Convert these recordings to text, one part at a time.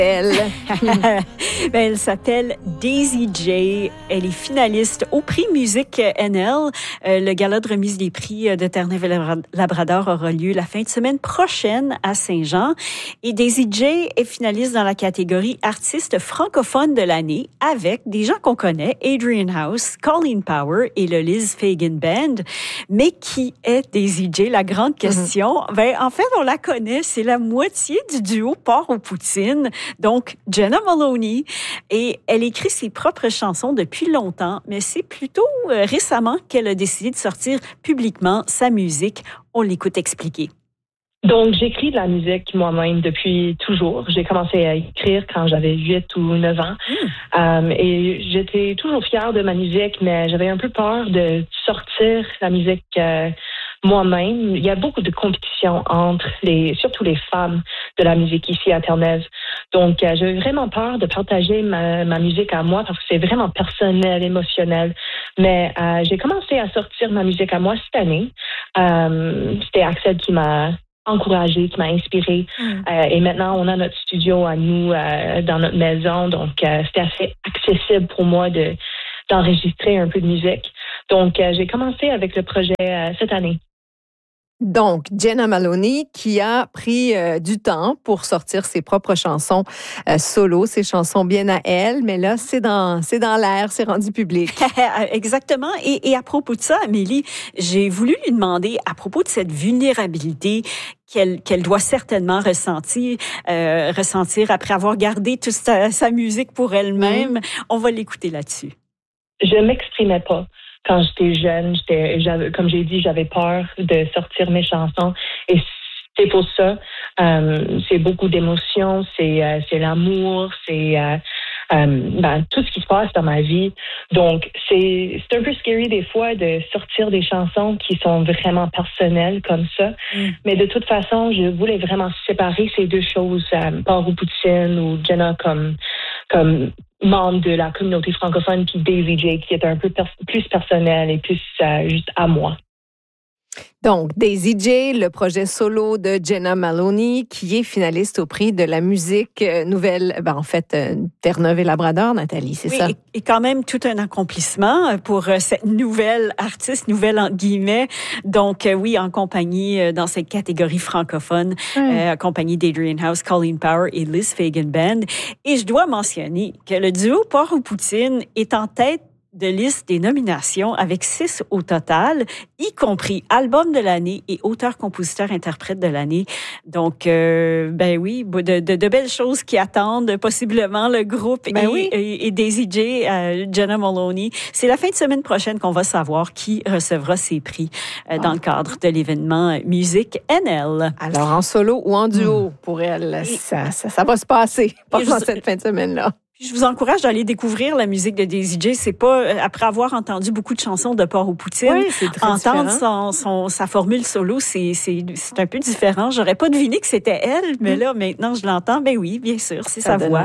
Elle s'appelle Daisy J. Elle est finaliste au prix Musique NL. Le gala de remise des prix de Terre-Neuve-Labrador aura lieu la fin de semaine prochaine à Saint-Jean. Et Daisy J est finaliste dans la catégorie artiste francophone de l'année avec des gens qu'on connaît, Adrian House, Colleen Power et le Liz Fagan Band. Mais qui est Daisy J? La grande question. En fait, on la connaît. C'est la moitié du duo Porc aux Poutines. Donc, Jenna Maloney, et elle écrit ses propres chansons depuis longtemps, mais c'est plutôt récemment qu'elle a décidé de sortir publiquement sa musique. On l'écoute expliquer. Donc, j'écris de la musique moi-même depuis toujours. J'ai commencé à écrire quand j'avais 8 ou 9 ans. Et j'étais toujours fière de ma musique, mais j'avais un peu peur de sortir la musique moi-même. Il y a beaucoup de compétition entre surtout les femmes de la musique ici à Terre-Neuve. Donc, j'avais vraiment peur de partager ma musique à moi parce que c'est vraiment personnel, émotionnel. Mais j'ai commencé à sortir ma musique à moi cette année. C'était Axel qui m'a encouragée, qui m'a inspirée. Et maintenant, on a notre studio à nous dans notre maison. Donc, c'était assez accessible pour moi d'enregistrer un peu de musique. Donc, j'ai commencé avec le projet cette année. Donc, Jenna Maloney qui a pris du temps pour sortir ses propres chansons solo, ses chansons bien à elle, mais là, c'est dans l'air, c'est rendu public. Exactement. Et à propos de ça, Amélie, j'ai voulu lui demander, à propos de cette vulnérabilité qu'elle doit certainement ressentir après avoir gardé toute sa musique pour elle-même, on va l'écouter là-dessus. Je m'exprimais pas. Quand j'étais jeune, comme j'ai dit, j'avais peur de sortir mes chansons. Et c'est pour ça. C'est beaucoup d'émotions, c'est l'amour, c'est tout ce qui se passe dans ma vie. Donc, c'est un peu scary des fois de sortir des chansons qui sont vraiment personnelles comme ça. Mais de toute façon, je voulais vraiment séparer ces deux choses, Porc aux Poutines ou Jenna comme membre de la communauté francophone, puis Daisy J, qui est un peu plus personnel et plus juste à moi. Donc, Daisy J, le projet solo de Jenna Maloney, qui est finaliste au prix de la musique nouvelle, Terre-Neuve et Labrador, Nathalie, c'est ça? Et quand même tout un accomplissement pour cette nouvelle artiste, nouvelle entre guillemets. Donc, oui, en compagnie, dans cette catégorie francophone, accompagnée d'Adrian House, Colleen Power et Liz Fagan Band. Et je dois mentionner que le duo Porc aux Poutines est en tête de liste des nominations avec 6 au total, y compris album de l'année et auteur-compositeur-interprète de l'année. Donc, oui, de belles choses qui attendent possiblement le groupe et Daisy J, Jenna Maloney. C'est la fin de semaine prochaine qu'on va savoir qui recevra ces prix dans le cadre de l'événement Musique NL. Alors, en solo ou en duo pour elle, ça va se passer pendant cette fin de semaine-là. Je vous encourage d'aller découvrir la musique de Daisy J. C'est pas, après avoir entendu beaucoup de chansons de Porc aux Poutines, entendre sa formule solo, c'est un peu différent. J'aurais pas deviné que c'était elle, mais là, maintenant, je l'entends. Ben oui, bien sûr, c'est sa voix.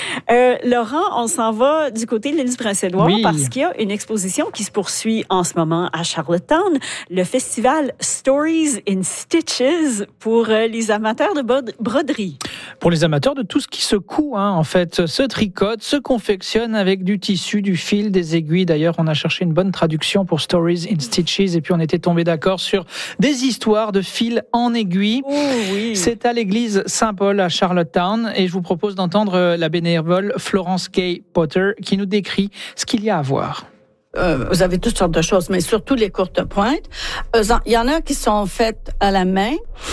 Laurent, on s'en va du côté de l'île du Prince-Édouard parce qu'il y a une exposition qui se poursuit en ce moment à Charlottetown, le festival Stories in Stitches pour les amateurs de broderie. Pour les amateurs de tout ce qui se coud, en fait, ce tricot se confectionne avec du tissu, du fil, des aiguilles. D'ailleurs, on a cherché une bonne traduction pour Stories in Stitches et puis on était tombé d'accord sur des histoires de fil en aiguille. Oh, oui. C'est à l'église Saint-Paul à Charlottetown et je vous propose d'entendre la bénévole Florence Gay Potter qui nous décrit ce qu'il y a à voir. Vous avez toutes sortes de choses, mais surtout les courtes pointes. Il y en a qui sont faites à la main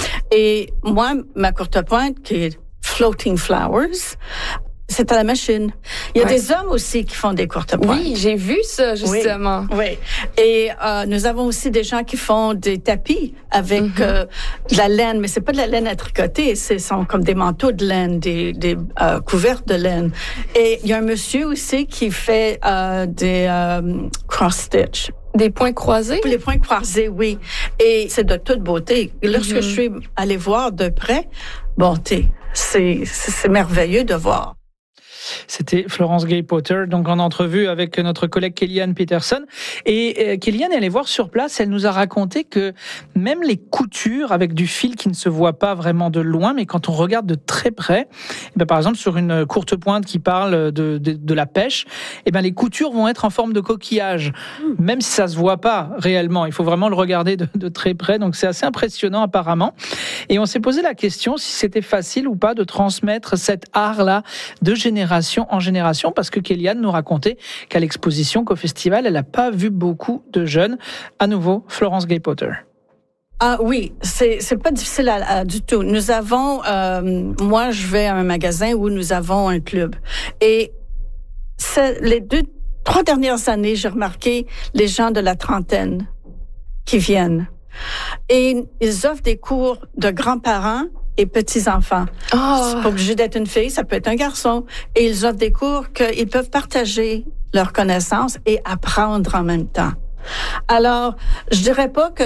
et moi, ma courte pointe qui est Floating Flowers, c'est à la machine. Il y a des hommes aussi qui font des courtes pointes. Oui, j'ai vu ça, justement. Oui. Et nous avons aussi des gens qui font des tapis avec de la laine, mais c'est pas de la laine à tricoter, ce sont comme des manteaux de laine, des couvertes de laine. Et il y a un monsieur aussi qui fait des cross-stitch. Des points croisés? Les points croisés, oui. Et c'est de toute beauté. Lorsque je suis allée voir de près, c'est merveilleux de voir. C'était Florence Gay Potter, donc en entrevue avec notre collègue Kellyanne Peterson. Et Kellyanne est allée voir sur place, elle nous a raconté que même les coutures avec du fil qui ne se voit pas vraiment de loin, mais quand on regarde de très près, par exemple sur une courte pointe qui parle de la pêche, les coutures vont être en forme de coquillage, même si ça se voit pas réellement. Il faut vraiment le regarder de très près, donc c'est assez impressionnant apparemment. Et on s'est posé la question si c'était facile ou pas de transmettre cet art-là de génération en génération, parce que Kellyanne nous racontait qu'à l'exposition, qu'au festival, elle n'a pas vu beaucoup de jeunes. À nouveau, Florence Gay Potter. Ah oui, c'est pas difficile du tout. Nous avons, moi je vais à un magasin où nous avons un club. Et les 3 dernières années, j'ai remarqué les gens de la trentaine qui viennent. Et ils offrent des cours de grands-parents et petits-enfants. C'est pas obligé d'être une fille, ça peut être un garçon. Et ils offrent des cours qu'ils peuvent partager leurs connaissances et apprendre en même temps. Alors, je dirais pas que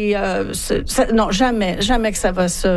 non, jamais que ça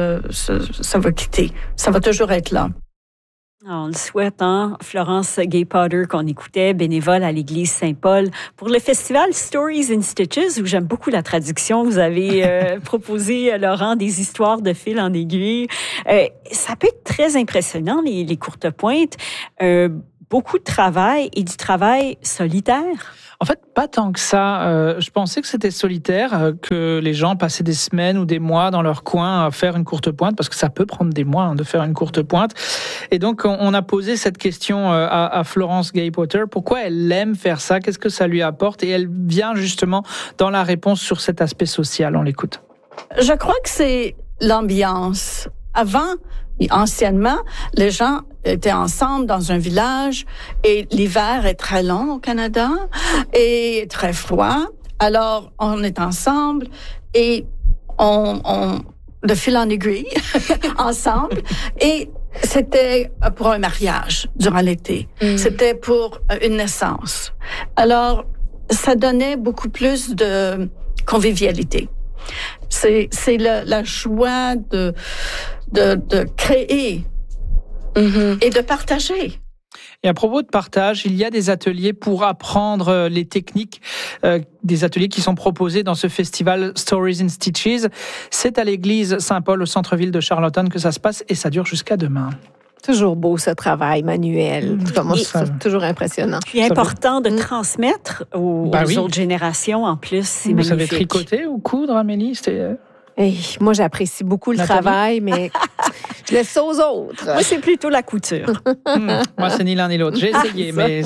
va quitter. Ça va toujours être là. On le souhaite, hein? Florence Gay Potter qu'on écoutait, bénévole à l'église Saint-Paul pour le festival Stories in Stitches, où j'aime beaucoup la traduction. Vous avez proposé, Laurent, des histoires de fil en aiguille. Ça peut être très impressionnant, les courtes pointes. Beaucoup de travail et du travail solitaire. En fait, pas tant que ça. Je pensais que c'était solitaire, que les gens passaient des semaines ou des mois dans leur coin à faire une courte pointe, parce que ça peut prendre des mois de faire une courte pointe. Et donc, on a posé cette question à Florence Gay Potter. Pourquoi elle aime faire ça? Qu'est-ce que ça lui apporte? Et elle vient justement dans la réponse sur cet aspect social. On l'écoute. Je crois que c'est l'ambiance. Anciennement, les gens étaient ensemble dans un village et l'hiver est très long au Canada et très froid. Alors, on est ensemble et on de fil en aiguille ensemble et c'était pour un mariage durant l'été. C'était pour une naissance. Alors, ça donnait beaucoup plus de convivialité. C'est la joie de créer et de partager. Et à propos de partage, il y a des ateliers pour apprendre les techniques, des ateliers qui sont proposés dans ce festival Stories in Stitches. C'est à l'église Saint-Paul au centre-ville de Charlottetown que ça se passe et ça dure jusqu'à demain. Toujours beau ce travail manuel. C'est toujours impressionnant. Puis important de transmettre aux autres générations en plus. C'est magnifique. Vous savez tricoter ou coudre, Amélie? Moi, j'apprécie beaucoup le travail, mais je laisse ça aux autres. Moi, c'est plutôt la couture. Moi, c'est ni l'un ni l'autre. J'ai essayé, mais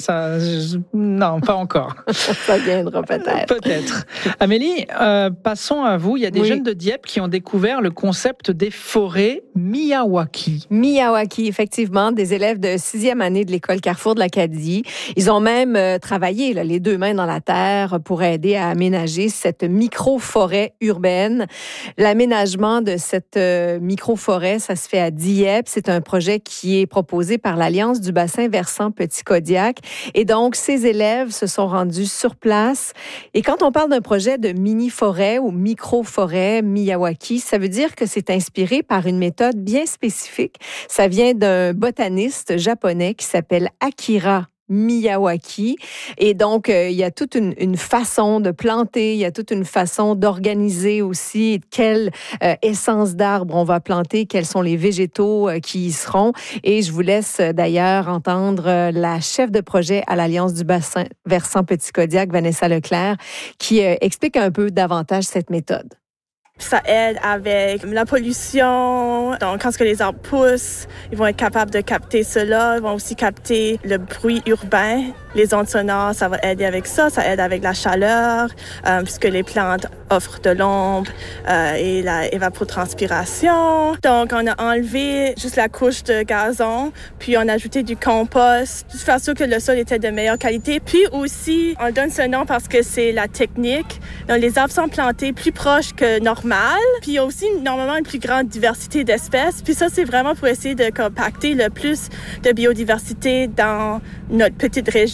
non, pas encore. Ça viendra peut-être. Peut-être. Amélie, passons à vous. Il y a des jeunes de Dieppe qui ont découvert le concept des forêts Miyawaki. Miyawaki, effectivement, des élèves de 6e année de l'école Carrefour de l'Acadie. Ils ont même travaillé les 2 mains dans la terre pour aider à aménager cette micro-forêt urbaine. L'aménagement de cette micro-forêt, ça se fait à Dieppe. C'est un projet qui est proposé par l'Alliance du bassin versant Petit-Kodiak. Et donc, ces élèves se sont rendus sur place. Et quand on parle d'un projet de mini-forêt ou micro-forêt Miyawaki, ça veut dire que c'est inspiré par une méthode bien spécifique. Ça vient d'un botaniste japonais qui s'appelle Akira Miyawaki. Et donc, il y a toute une façon de planter, il y a toute une façon d'organiser aussi quelle essence d'arbre on va planter, quels sont les végétaux qui y seront. Et je vous laisse d'ailleurs entendre la chef de projet à l'Alliance du bassin versant Petit-Kodiak, Vanessa Leclerc, qui explique un peu davantage cette méthode. Ça aide avec la pollution. Donc, quand les arbres poussent, ils vont être capables de capter cela. Ils vont aussi capter le bruit urbain. Les ondes sonores, ça va aider avec ça. Ça aide avec la chaleur, puisque les plantes offrent de l'ombre et la évapotranspiration. Donc, on a enlevé juste la couche de gazon, puis on a ajouté du compost, juste faire sûr que le sol était de meilleure qualité. Puis aussi, on donne ce nom parce que c'est la technique. Donc, les arbres sont plantés plus proches que normal. Puis il y a aussi normalement une plus grande diversité d'espèces. Puis ça, c'est vraiment pour essayer de compacter le plus de biodiversité dans notre petite région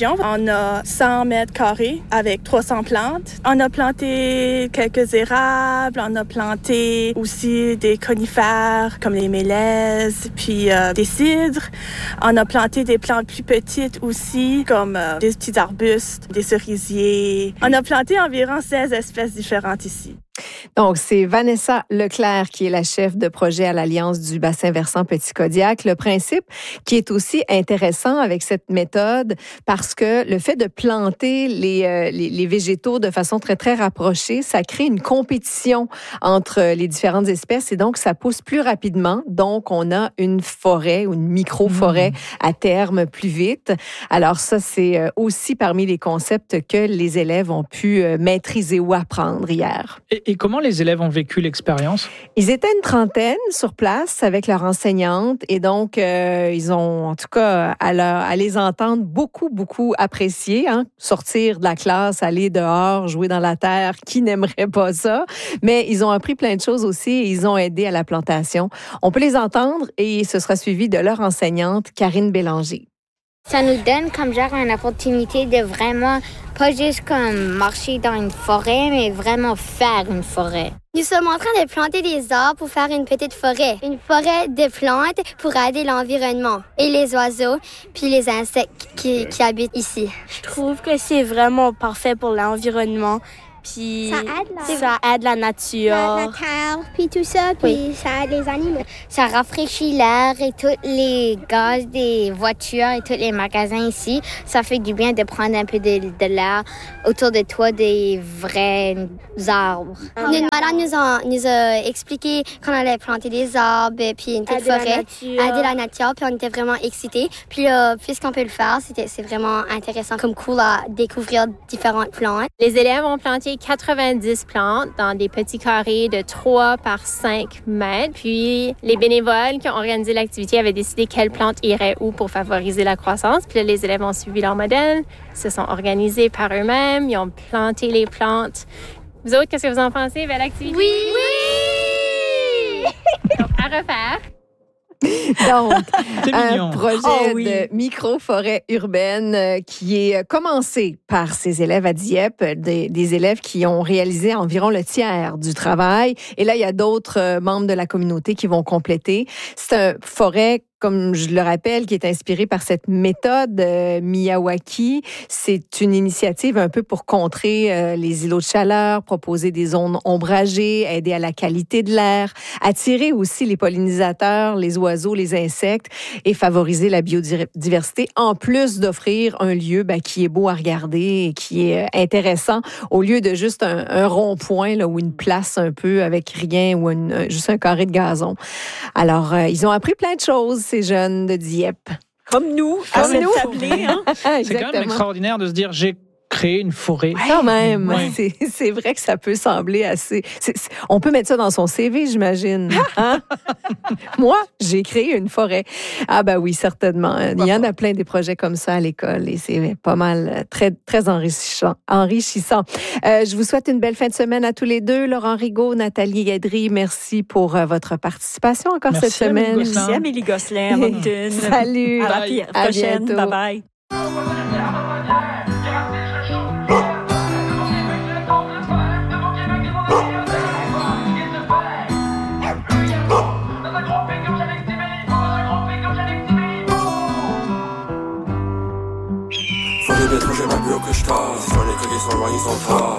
région. On a 100 mètres carrés avec 300 plantes. On a planté quelques érables, on a planté aussi des conifères comme les mélèzes, puis des cidres. On a planté des plantes plus petites aussi, comme des petits arbustes, des cerisiers. On a planté environ 16 espèces différentes ici. Donc, c'est Vanessa Leclerc qui est la chef de projet à l'Alliance du bassin versant Petit-Kodiak. Le principe qui est aussi intéressant avec cette méthode, parce que le fait de planter les végétaux de façon très, très rapprochée, ça crée une compétition entre les différentes espèces et donc ça pousse plus rapidement. Donc, on a une forêt ou une micro-forêt à terme plus vite. Alors ça, c'est aussi parmi les concepts que les élèves ont pu maîtriser ou apprendre hier. Et comment les élèves ont vécu l'expérience? Ils étaient une trentaine sur place avec leur enseignante et donc ils ont, en tout cas, à les entendre, beaucoup apprécié. Sortir de la classe, aller dehors, jouer dans la terre, qui n'aimerait pas ça? Mais ils ont appris plein de choses aussi et ils ont aidé à la plantation. On peut les entendre et ce sera suivi de leur enseignante, Karine Bélanger. Ça nous donne comme genre une opportunité de vraiment, pas juste comme marcher dans une forêt, mais vraiment faire une forêt. Nous sommes en train de planter des arbres pour faire une petite forêt. Une forêt de plantes pour aider l'environnement et les oiseaux, puis les insectes qui habitent ici. Je trouve que c'est vraiment parfait pour l'environnement. Puis ça aide la nature. La terre, puis tout ça, puis ça aide les animaux. Ça rafraîchit l'air et tous les gaz des voitures et tous les magasins ici. Ça fait du bien de prendre un peu de l'air autour de toi, des vrais arbres. Notre madame nous a expliqué qu'on allait planter des arbres, puis une petite forêt, aider la nature, puis on était vraiment excités. Puis puisqu'on peut le faire, c'est vraiment intéressant, comme cool à découvrir différentes plantes. Les élèves ont planté 90 plantes dans des petits carrés de 3 par 5 mètres. Puis, les bénévoles qui ont organisé l'activité avaient décidé quelles plantes iraient où pour favoriser la croissance. Puis là, les élèves ont suivi leur modèle, se sont organisés par eux-mêmes, ils ont planté les plantes. Vous autres, qu'est-ce que vous en pensez? Belle activité? Oui! Donc, à refaire. Donc, un projet de micro-forêt urbaine qui est commencé par ces élèves à Dieppe, des élèves qui ont réalisé environ le tiers du travail. Et là, il y a d'autres membres de la communauté qui vont compléter. C'est un forêt, comme je le rappelle, qui est inspiré par cette méthode Miyawaki. C'est une initiative un peu pour contrer les îlots de chaleur, proposer des zones ombragées, aider à la qualité de l'air, attirer aussi les pollinisateurs, les oiseaux, les insectes et favoriser la biodiversité, en plus d'offrir un lieu qui est beau à regarder et qui est intéressant, au lieu de juste un rond-point là, ou une place un peu avec rien ou juste un carré de gazon. Alors, ils ont appris plein de choses, ces jeunes de Dieppe. Comme nous, à cette tablée. C'est quand même extraordinaire de se dire, j'ai créé une forêt. Quand même, c'est vrai que ça peut sembler assez... on peut mettre ça dans son CV, j'imagine. Moi, j'ai créé une forêt. Ah ben oui, certainement. Il y en a plein des projets comme ça à l'école et c'est pas mal, très, très enrichissant. Je vous souhaite une belle fin de semaine à tous les deux. Laurent Rigaud, Nathalie Guédry, merci pour votre participation encore cette semaine. Merci Amélie Gosselin à Moncton. Salut. À la prochaine. Bye-bye. Faut les mettre, j'ai ma bureau que je tasse. Sur les cookies sont loin, ils sont tard.